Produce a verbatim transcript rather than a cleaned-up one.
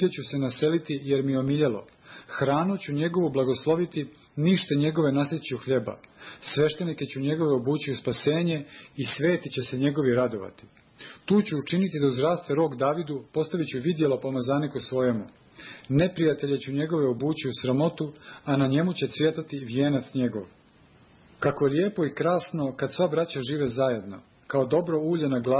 ću se naseliti jer mi je omiljelo. Hranu ću njegovu blagosloviti, nište njegove nasjeću hljeba. Sveštenike ću njegove obući u spasenje i sveti će se njegovi radovati. Tu ću učiniti da uzraste rog Davidu, postavit ću vidjelo pomazaniku svojemu. Neprijatelje ću njegove obući u sramotu, a na njemu će cvjetati vijenac njegov. Kako lijepo i krasno kad sva braća žive zajedno, kao dobro ulje na glavi